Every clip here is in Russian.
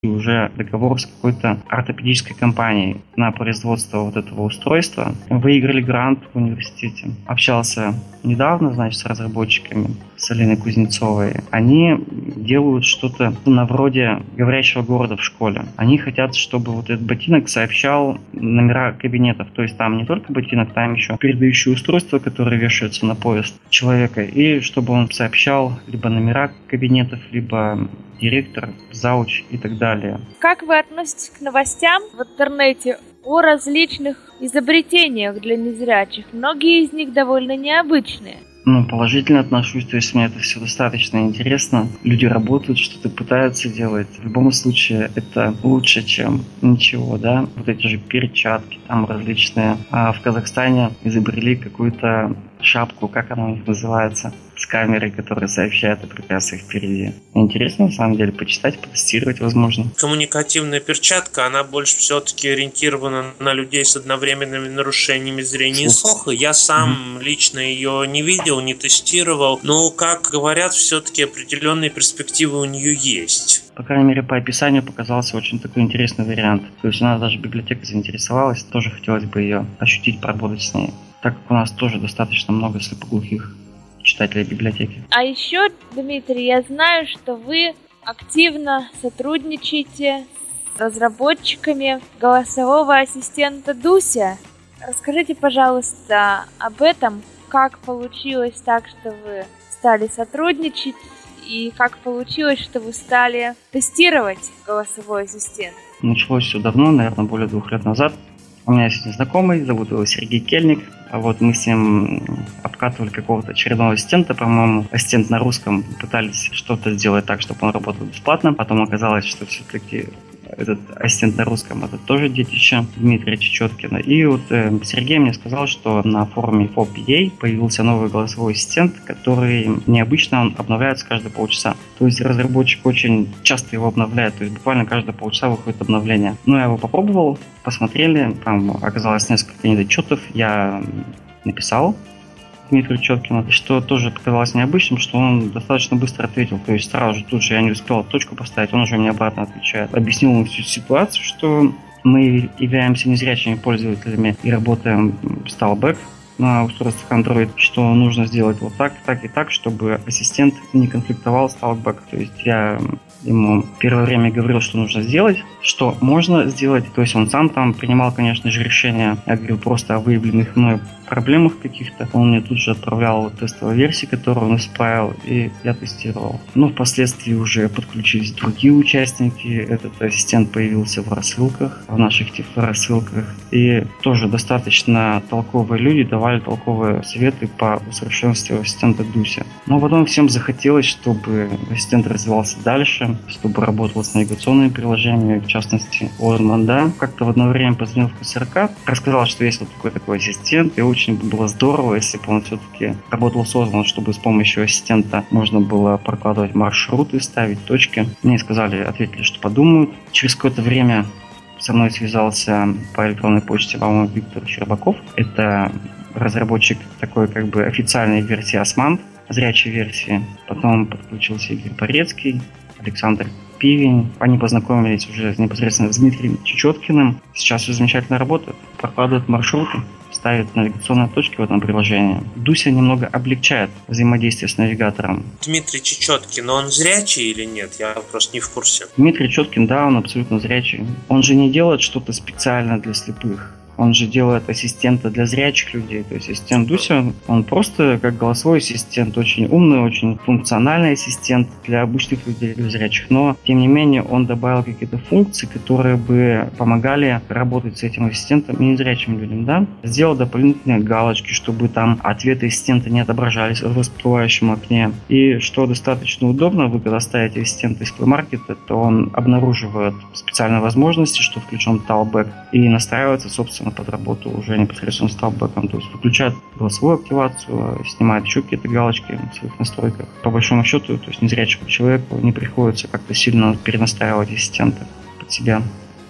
уже договор с какой-то ортопедической компанией на производство вот этого устройства. Выиграли грант в университете. Общался недавно, с разработчиками, с Алиной Кузнецовой. Они делают что-то на вроде говорящего города в школе. Они хотят, чтобы вот этот ботинок сообщал номера кабинетов. То есть там не только ботинок, там еще передающее устройство, которое вешается на пояс человека. И чтобы он сообщал либо номера кабинетов, либо директор, зауч и так далее. Как вы относитесь к новостям в интернете о различных изобретениях для незрячих? Многие из них довольно необычные. Положительно отношусь, то есть мне это все достаточно интересно. Люди работают, что-то пытаются делать. В любом случае это лучше, чем ничего, да. Вот эти же перчатки там различные. А в Казахстане изобрели какую-то шапку, как она у них называется, с камерой, которая сообщает о препятствиях впереди. Интересно, на самом деле, почитать, потестировать, возможно. Коммуникативная перчатка, она больше все-таки ориентирована на людей с одновременными нарушениями зрения и слуха. Я сам лично ее не видел, не тестировал, но, как говорят, все-таки определенные перспективы у нее есть. По крайней мере, по описанию показался очень такой интересный вариант. То есть у нас даже библиотека заинтересовалась, тоже хотелось бы ее ощутить, поработать с ней. Так как у нас тоже достаточно много слепоглухих читателей библиотеки. А еще, Дмитрий, я знаю, что вы активно сотрудничаете с разработчиками голосового ассистента Дуся. Расскажите, пожалуйста, об этом, как получилось так, что вы стали сотрудничать, и как получилось, что вы стали тестировать голосовой ассистент. Началось все давно, наверное, более 2 лет назад. У меня есть знакомый, зовут его Сергей Кельник. А вот мы с ним обкатывали какого-то очередного ассистента, по-моему, ассистент на русском. Пытались что-то сделать так, чтобы он работал бесплатно. Потом оказалось, что все-таки этот ассистент на русском — это тоже детище Дмитрия Чечеткина. И вот Сергей мне сказал, что на форуме FOPA появился новый голосовой ассистент, который необычно, он обновляется каждые полчаса. То есть разработчик очень часто его обновляет, то есть буквально каждые полчаса выходит обновление. Я его попробовал, посмотрели, там оказалось несколько недочетов, я написал Дмитрию Чечеткину, что тоже показалось необычным, что он достаточно быстро ответил, то есть сразу же тут же я не успел точку поставить, он уже мне обратно отвечает. Объяснил ему всю ситуацию, что мы являемся незрячими пользователями и работаем с Talkback на устройствах Android, что нужно сделать вот так, так и так, чтобы ассистент не конфликтовал с Talkback. То есть я ему первое время говорил, что нужно сделать, что можно сделать. То есть он сам там принимал, конечно же, решения. Я говорил просто о выявленных мной проблемах каких-то. Он мне тут же отправлял тестовые версии, которые он исправил, и я тестировал. Впоследствии уже подключились другие участники. Этот ассистент появился в рассылках, в наших рассылках. И тоже достаточно толковые люди давали толковые советы по усовершенствованию ассистента Дуся. Но потом всем захотелось, чтобы ассистент развивался дальше, чтобы работал с навигационными приложениями, в частности, Озман, да. Как-то в одно время позвонил в КСРК, рассказал, что есть вот такой ассистент, и очень было здорово, если бы он все-таки работал с Озман, чтобы с помощью ассистента можно было прокладывать маршруты, ставить точки. Мне ответили, что подумают. Через какое-то время со мной связался по электронной почте, по-моему, Виктор Щербаков. Это разработчик такой официальной версии Осман, зрячей версии. Потом подключился Игорь Порецкий, Александр Пивень. Они познакомились уже непосредственно с Дмитрием Чечеткиным. Сейчас все замечательно работает. Прокладывают маршруты, ставят навигационные точки в этом приложении. Дуся немного облегчает взаимодействие с навигатором. Дмитрий Чечеткин, он зрячий или нет? Я просто не в курсе. Дмитрий Чечеткин, да, он абсолютно зрячий. Он же не делает что-то специально для слепых. Он же делает ассистента для зрячих людей. То есть ассистент Дуся, он просто как голосовой ассистент, очень умный, очень функциональный ассистент для обычных людей, для зрячих. Но, тем не менее, он добавил какие-то функции, которые бы помогали работать с этим ассистентом и незрячим людям, да? Сделал дополнительные галочки, чтобы там ответы ассистента не отображались в всплывающем окне. И что достаточно удобно, вы когда ставите ассистента из Play Market, то он обнаруживает специальные возможности, что включен Talkback, и настраивается, собственно, под работу уже непосредственно с Talkback. То есть выключает голосовую активацию, снимает еще какие-то галочки в своих настройках. По большому счету, то есть незрячему человеку не приходится как-то сильно перенастраивать ассистента под себя.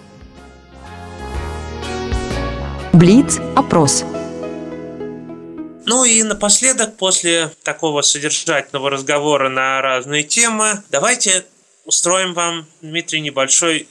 Блиц-опрос. И напоследок, после такого содержательного разговора на разные темы, давайте устроим вам, Дмитрий, небольшой